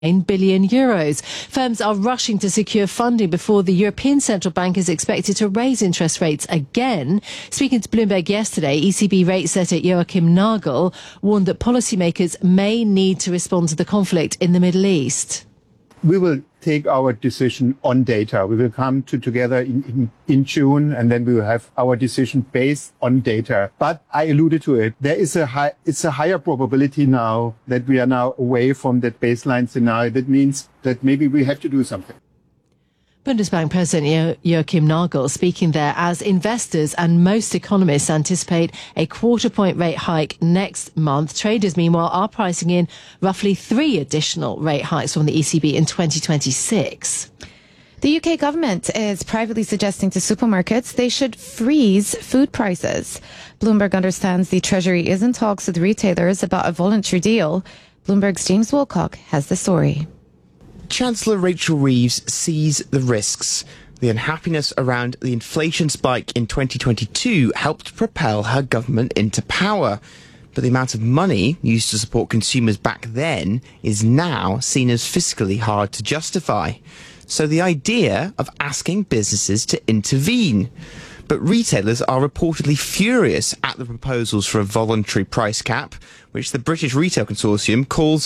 billion euros. Firms are rushing to secure funding before the European Central Bank is expected to raise interest rates again. Speaking to Bloomberg yesterday, ECB rate setter Joachim Nagel warned that policymakers may need to respond to the conflict in the Middle East. We will take our decision on data. We will come together in June, and then we will have our decision based on data. But I alluded to it. It's a higher probability now that we are now away from that baseline scenario. That means that maybe we have to do something. Bundesbank President Joachim Nagel speaking there as investors and most economists anticipate a quarter-point rate hike next month. Traders, meanwhile, are pricing in roughly 3 additional rate hikes from the ECB in 2026. The UK government is privately suggesting to supermarkets they should freeze food prices. Bloomberg understands the Treasury is in talks with retailers about a voluntary deal. Bloomberg's James Wilcock has the story. Chancellor Rachel Reeves sees the risks. The unhappiness around the inflation spike in 2022 helped propel her government into power. But the amount of money used to support consumers back then is now seen as fiscally hard to justify. So the idea of asking businesses to intervene. But retailers are reportedly furious at the proposals for a voluntary price cap, which the British Retail Consortium calls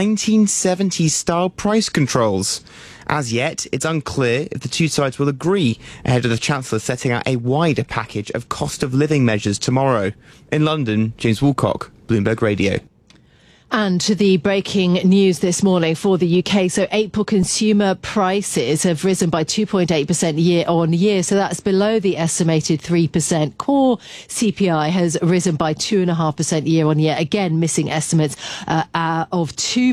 1970s-style price controls. As yet, it's unclear if the two sides will agree ahead of the Chancellor setting out a wider package of cost of living measures tomorrow. In London, James Woolcock, Bloomberg Radio. And to the breaking news this morning for the UK. So April consumer prices have risen by 2.8% year on year. So that's below the estimated 3%. Core CPI has risen by 2.5% year on year. Again, missing estimates of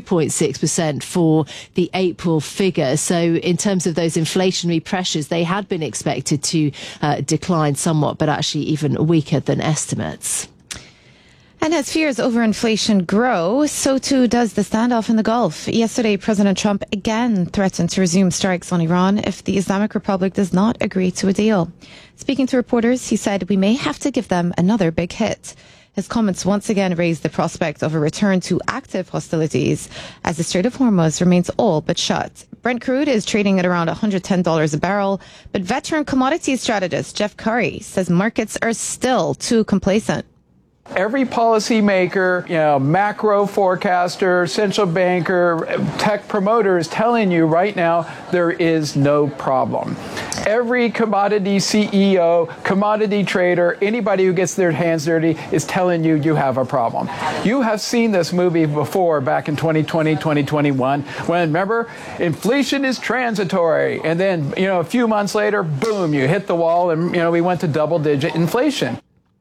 2.6% for the April figure. So in terms of those inflationary pressures, they had been expected to decline somewhat, but actually even weaker than estimates. And as fears over inflation grow, so too does the standoff in the Gulf. Yesterday, President Trump again threatened to resume strikes on Iran if the Islamic Republic does not agree to a deal. Speaking to reporters, he said we may have to give them another big hit. His comments once again raised the prospect of a return to active hostilities as the Strait of Hormuz remains all but shut. Brent crude is trading at around $110 a barrel, but veteran commodities strategist Jeff Curry says markets are still too complacent. Every policymaker, macro forecaster, central banker, tech promoter is telling you right now there is no problem. Every commodity CEO, commodity trader, anybody who gets their hands dirty is telling you you have a problem. You have seen this movie before back in 2020, 2021, when, remember, inflation is transitory. And then, a few months later, boom, you hit the wall and, we went to double-digit inflation.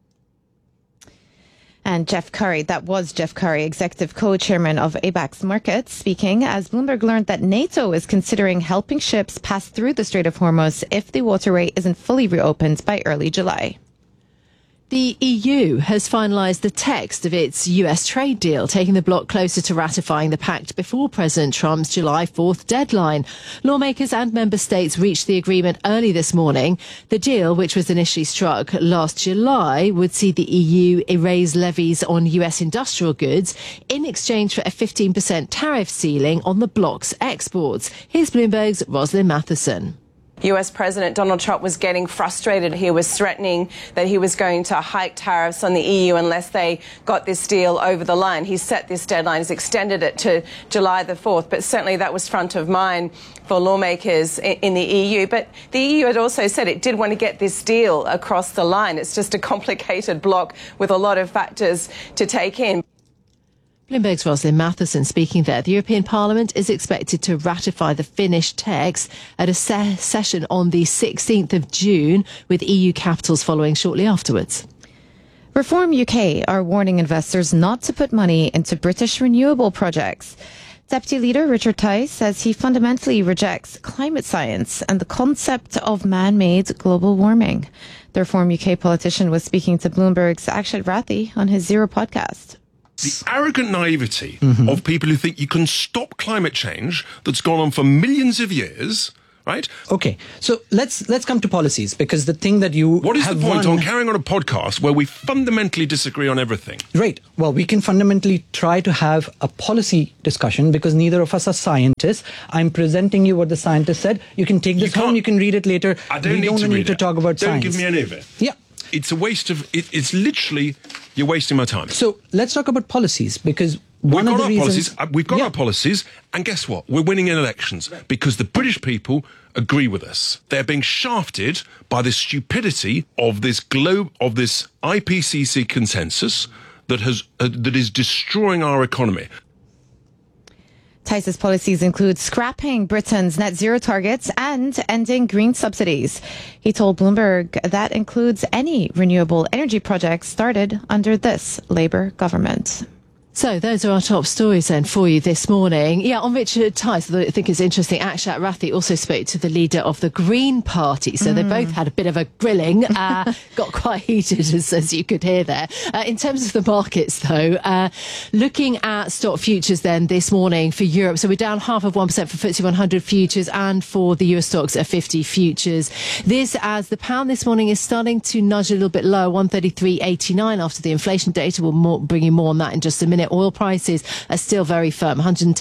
And Jeff Curry, that was Jeff Curry, executive co-chairman of ABAX Markets, speaking as Bloomberg learned that NATO is considering helping ships pass through the Strait of Hormuz if the waterway isn't fully reopened by early July. The EU has finalised the text of its US trade deal, taking the bloc closer to ratifying the pact before President Trump's July 4th deadline. Lawmakers and member states reached the agreement early this morning. The deal, which was initially struck last July, would see the EU erase levies on US industrial goods in exchange for a 15% tariff ceiling on the bloc's exports. Here's Bloomberg's Rosalind Matheson. US President Donald Trump was getting frustrated. He was threatening that he was going to hike tariffs on the EU unless they got this deal over the line. He set this deadline, he's extended it to July the 4th, but certainly that was front of mind for lawmakers in the EU. But the EU had also said it did want to get this deal across the line. It's just a complicated bloc with a lot of factors to take in. Bloomberg's Rosalind Matheson speaking there. The European Parliament is expected to ratify the finished text at a session on the 16th of June, with EU capitals following shortly afterwards. Reform UK are warning investors not to put money into British renewable projects. Deputy Leader Richard Tice says he fundamentally rejects climate science and the concept of man-made global warming. The Reform UK politician was speaking to Bloomberg's Akshat Rathi on his Zero podcast. The arrogant naivety of people who think you can stop climate change that's gone on for millions of years right? Okay, so let's come to policies, because the thing that you What is have the point won- on carrying on a podcast where we fundamentally disagree on everything? Right. Well, we can fundamentally try to have a policy discussion because neither of us are scientists. I'm presenting you what the scientist said. You can take this home, you can read it later. I don't we need don't to need read to it. talk about Don't science. give me any of it. Yeah. It's a waste of... It's literally... You're wasting my time. So let's talk about policies, because We've one of got the our reasons... policies. We've got our policies, and guess what? We're winning in elections because the British people agree with us. They're being shafted by the stupidity of this IPCC consensus that is destroying our economy. Tice's policies include scrapping Britain's net zero targets and ending green subsidies. He told Bloomberg that includes any renewable energy projects started under this Labour government. So those are our top stories then for you this morning. Yeah, on Richard Tice, I think it's interesting. Akshat Rathi also spoke to the leader of the Green Party. So they both had a bit of a grilling, got quite heated as you could hear there. In terms of the markets though, looking at stock futures then this morning for Europe. So we're down 0.5% for FTSE 100 futures and for the US stocks at 50 futures. This as the pound this morning is starting to nudge a little bit lower, 133.89 after the inflation data. We'll bring you more on that in just a minute. Oil prices are still very firm,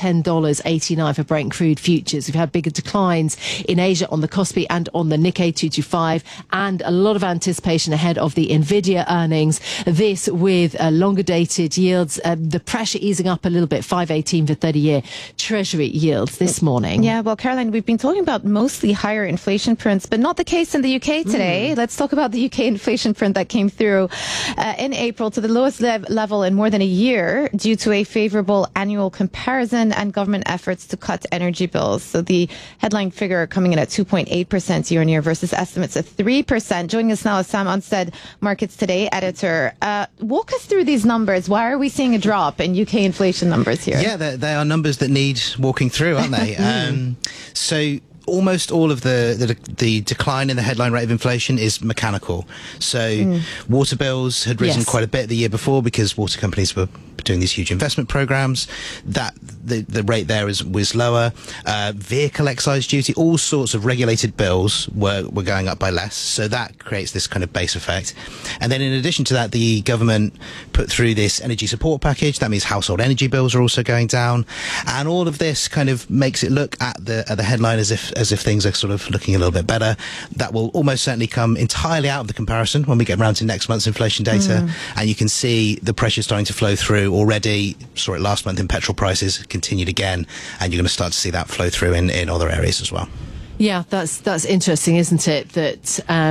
$110.89 for Brent crude futures. We've had bigger declines in Asia on the Kospi and on the Nikkei 225, and a lot of anticipation ahead of the Nvidia earnings. This with longer dated yields, the pressure easing up a little bit, 5.18 for 30-year Treasury yields this morning. Yeah, well, Caroline, we've been talking about mostly higher inflation prints, but not the case in the UK today. Let's talk about the UK inflation print that came through in April to the lowest level in more than a year, due to a favourable annual comparison and government efforts to cut energy bills. So the headline figure coming in at 2.8% year on year versus estimates of 3%. Joining us now is Sam Unstead, Markets Today editor. Walk us through these numbers. Why are we seeing a drop in UK inflation numbers here? Yeah, they are numbers that need walking through, aren't they? So almost all of the decline in the headline rate of inflation is mechanical. So water bills had risen quite a bit the year before because water companies were doing these huge investment programs. That the rate there was lower. Vehicle excise duty, all sorts of regulated bills were going up by less. So that creates this kind of base effect. And then in addition to that, the government put through this energy support package. That means household energy bills are also going down. And all of this kind of makes it look at the headline as if things are sort of looking a little bit better. That will almost certainly come entirely out of the comparison when we get around to next month's inflation data. And you can see the pressure starting to flow through already. Saw it last month in petrol prices, continued again, and you're going to start to see that flow through in other areas as well. Yeah, that's interesting, isn't it? That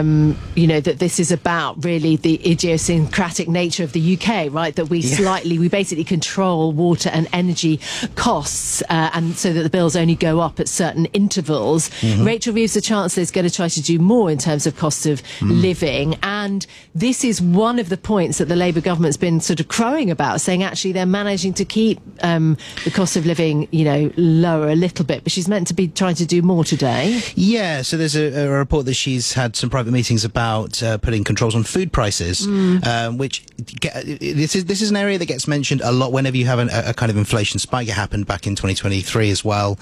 that this is about really the idiosyncratic nature of the UK, right? That we basically control water and energy costs, and so that the bills only go up at certain intervals. Rachel Reeves, the Chancellor, is going to try to do more in terms of cost of living, and this is one of the points that the Labour government's been sort of crowing about, saying actually they're managing to keep the cost of living, lower a little bit, but she's meant to be trying to do more today. Yeah, so there's a report that she's had some private meetings about putting controls on food prices, which this is an area that gets mentioned a lot whenever you have a kind of inflation spike. It happened back in 2023 as well.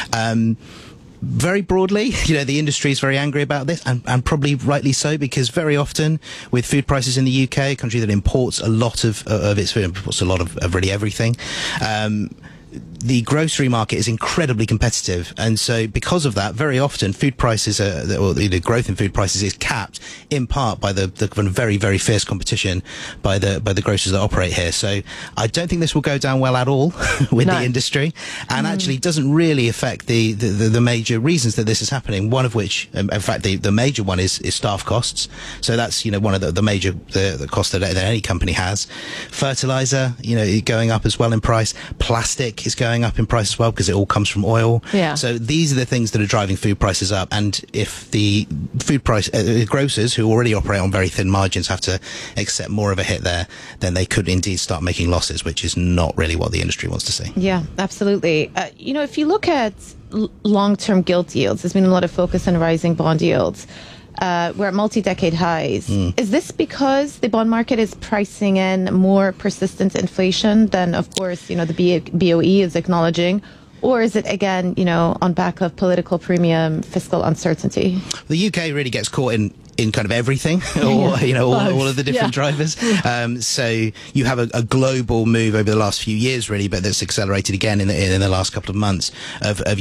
Very broadly, the industry is very angry about this, and probably rightly so, because very often with food prices in the UK, a country that imports a lot of its food, imports a lot of really everything, the grocery market is incredibly competitive, and so because of that, very often food prices the growth in food prices is capped in part by the very, very fierce competition by the grocers that operate here. So I don't think this will go down well at all with the industry, and actually doesn't really affect the major reasons that this is happening. One of which, in fact, the major one is staff costs. So that's one of the major the costs that any company has. Fertilizer, going up as well in price. Plastic is going up in price as well because it all comes from oil. Yeah. So these are the things that are driving food prices up. And if the food price grocers, who already operate on very thin margins, have to accept more of a hit there, then they could indeed start making losses, which is not really what the industry wants to see. Yeah, absolutely. If you look at long-term gilt yields, there's been a lot of focus on rising bond yields. We're at multi-decade highs. Is this because the bond market is pricing in more persistent inflation than, of course, the BOE is acknowledging? Or is it, again, on back of political premium, fiscal uncertainty? The UK really gets caught in kind of everything, or all of the different drivers. So you have a global move over the last few years, really, but that's accelerated again in the last couple of months of